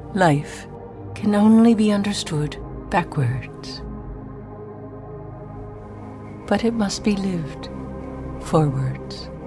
Life can only be understood backwards, but it must be lived forwards.